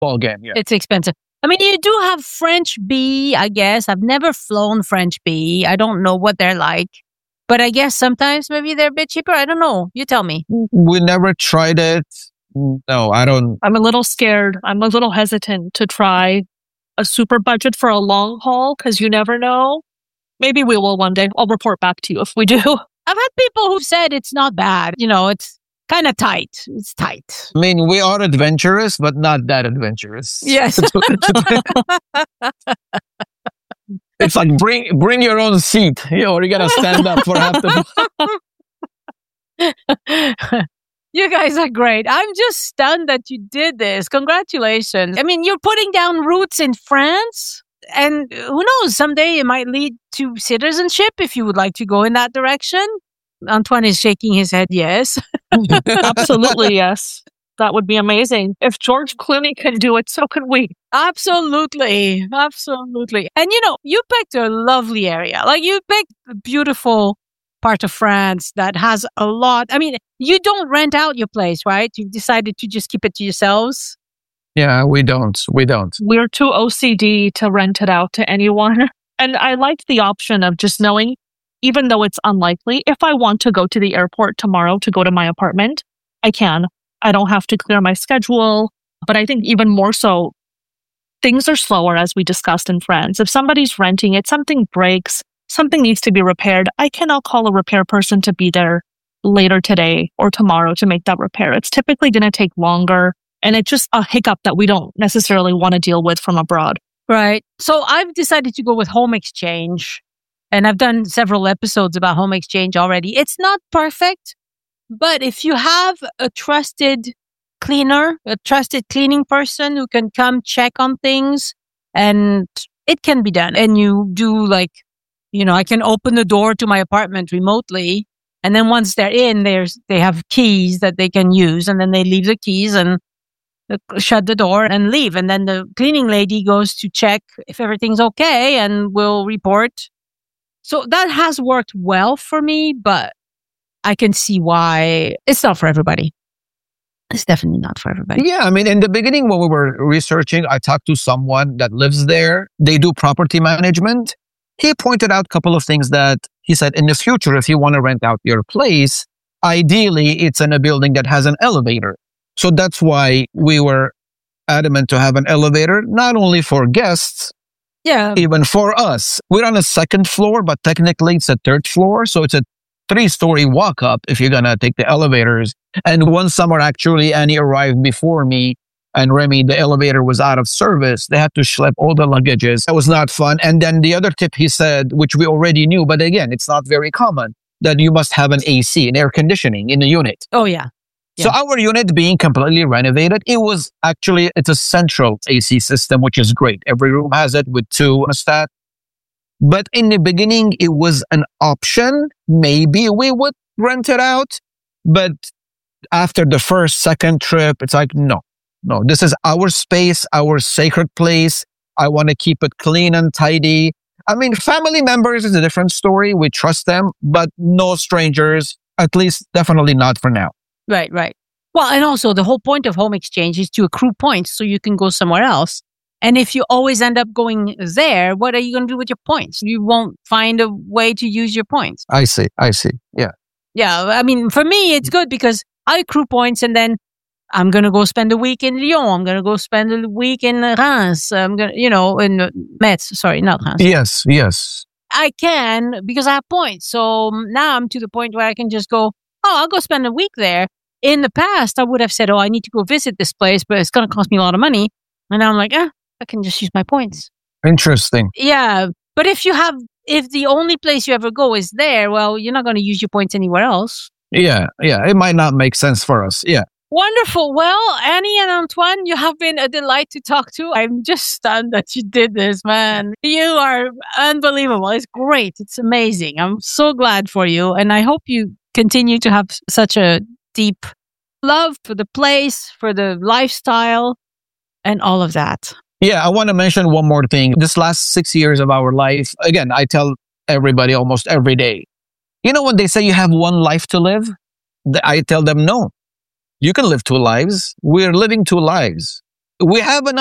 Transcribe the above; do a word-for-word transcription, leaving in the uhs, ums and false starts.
ball game. Yeah. It's expensive. I mean, you do have French Bee, I guess. I've never flown French Bee. I don't know what they're like. But I guess sometimes maybe they're a bit cheaper. I don't know. You tell me. We never tried it. No, I don't. I'm a little scared. I'm a little hesitant to try a super budget for a long haul because you never know. Maybe we will one day. I'll report back to you if we do. I've had people who've said it's not bad. You know, it's kind of tight. It's tight. I mean, we are adventurous, but not that adventurous. Yes. It's like bring bring your own seat, you know, or you gotta stand up for half the. You guys are great. I'm just stunned that you did this. Congratulations. I mean, you're putting down roots in France, and who knows, someday it might lead to citizenship if you would like to go in that direction. Antoine is shaking his head yes. Absolutely, yes. That would be amazing. If George Clooney can do it, so can we. Absolutely. Absolutely. And you know, you picked a lovely area. Like you picked a beautiful part of France that has a lot. I mean, you don't rent out your place, right? You decided to just keep it to yourselves. Yeah, we don't. We don't. We're too O C D to rent it out to anyone. And I liked the option of just knowing, even though it's unlikely, if I want to go to the airport tomorrow to go to my apartment, I can. I don't have to clear my schedule. But I think even more so, things are slower, as we discussed in France. If somebody's renting it, something breaks, something needs to be repaired, I cannot call a repair person to be there later today or tomorrow to make that repair. It's typically going to take longer. And it's just a hiccup that we don't necessarily want to deal with from abroad. Right. So I've decided to go with home exchange. And I've done several episodes about home exchange already. It's not perfect, but if you have a trusted cleaner, a trusted cleaning person who can come check on things, and it can be done. And you do like, you know, I can open the door to my apartment remotely. And then once they're in, there's, they have keys that they can use, and then they leave the keys and shut the door and leave. And then the cleaning lady goes to check if everything's okay and will report. So that has worked well for me, but I can see why it's not for everybody. It's definitely not for everybody. Yeah, I mean, in the beginning when we were researching, I talked to someone that lives there. They do property management. He pointed out a couple of things that he said, in the future, if you want to rent out your place, ideally it's in a building that has an elevator. So that's why we were adamant to have an elevator, not only for guests, yeah, even for us. We're on a second floor, but technically it's a third floor. So it's a three-story walk-up if you're going to take the elevators. And one summer, actually, Annie arrived before me, and Remy, the elevator was out of service. They had to schlep all the luggages. That was not fun. And then the other tip he said, which we already knew, but again, it's not very common, that you must have an A C, an air conditioning in the unit. Oh, yeah. So Yeah. our unit being completely renovated, it was actually, it's a central A C system, which is great. Every room has it with two thermostat. But in the beginning, it was an option. Maybe we would rent it out. But after the first, second trip, it's like, no, no, this is our space, our sacred place. I want to keep it clean and tidy. I mean, family members is a different story. We trust them, but no strangers, at least definitely not for now. Right, right. Well, and also the whole point of home exchange is to accrue points so you can go somewhere else. And if you always end up going there, what are you going to do with your points? You won't find a way to use your points. I see. I see. Yeah. Yeah. I mean, for me, it's good because I accrue points and then I'm going to go spend a week in Lyon. I'm going to go spend a week in Reims. I'm going to, you know, in Metz. Sorry, not Reims. Yes. Yes. I can because I have points. So now I'm to the point where I can just go, oh, I'll go spend a week there. In the past, I would have said, oh, I need to go visit this place, but it's going to cost me a lot of money. And now I'm like, ah, I can just use my points. Interesting. Yeah. But if you have, if the only place you ever go is there, well, you're not going to use your points anywhere else. Yeah. Yeah. It might not make sense for us. Yeah. Wonderful. Well, Annie and Antoine, you have been a delight to talk to. I'm just stunned that you did this, man. You are unbelievable. It's great. It's amazing. I'm so glad for you. And I hope you continue to have such a deep love for the place, for the lifestyle, and all of that. Yeah, I want to mention one more thing. This last six years of our life, again, I tell everybody almost every day, you know, when they say you have one life to live, I tell them, no, you can live two lives. We're living two lives. we have an